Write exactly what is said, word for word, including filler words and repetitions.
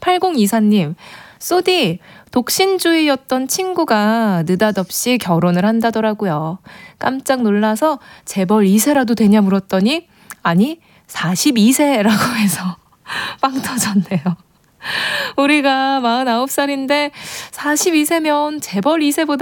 팔공이사님, 쏘디, 독신주의였던 친구가 느닷없이 결혼을 한다더라고요. 깜짝 놀라서 재벌 이 세라도 되냐 물었더니 아니 사십이 세라고 해서 빵 터졌네요. 우리가 마흔아홉 살인데 사십이 세면 재벌 이 세보다